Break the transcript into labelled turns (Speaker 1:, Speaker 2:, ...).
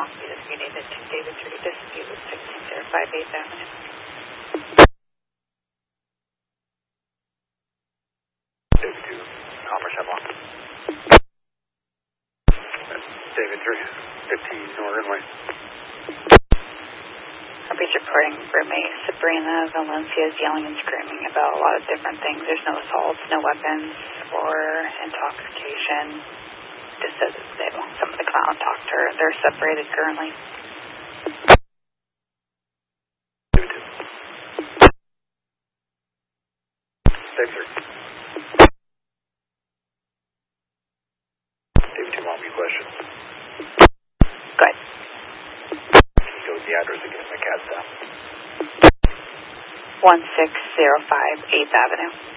Speaker 1: possibly disputed to David 3 dispute with 1605 8th Avenue.
Speaker 2: David 2, Commerce Hemlock. David 3, 15 Northern Way.
Speaker 1: He's reporting roommate Sabrina Valencia is yelling and screaming about a lot of different things. There's no assaults, no weapons, or intoxication. Just says they want someone to come out and talk to her. They're separated currently.
Speaker 2: David 2, want me questions?
Speaker 1: Good.
Speaker 2: Go with the address again, the cat's down.
Speaker 1: 1605 8th Avenue.